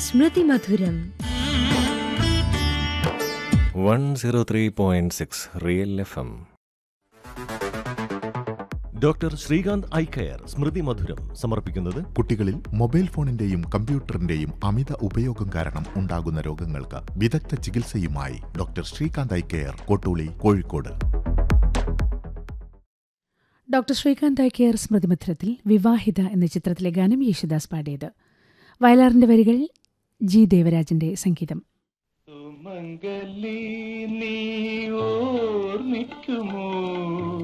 സ്മൃതി മധുരം 103.6 real FM. Doctor Srikanth eye care സ്മൃതി മധുരം സമർപ്പിക്കുന്നത് കുട്ടികളിൽ മൊബൈൽ ഫോണിന്റെയും കമ്പ്യൂട്ടറിന്റെയും അമിത ഉപയോഗം കാരണം ഉണ്ടാകുന്ന രോഗങ്ങൾക്ക് വിദഗ്ധ ചികിത്സയുമായി doctor Srikanth eye care, Kottooli, Kozhikode. Doctor Srikanth eye care സ്മൃതി മധുരത്തിൽ വിവാഹിത എന്ന ചിത്രത്തിലെ ഗാനം യേശുദാസ് പാടിയത്. വയലാറിന്റെ വരികൾ ജി ദേവരാജന്റെ സംഗീതം. സുമംഗലി നീ ഓർമ്മിക്കുമോ